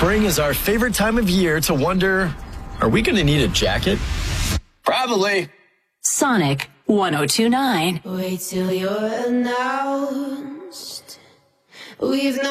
Spring is our favorite time of year to wonder, are we going to need a jacket? Probably. Sonic 102.9. Wait till you're announced. We've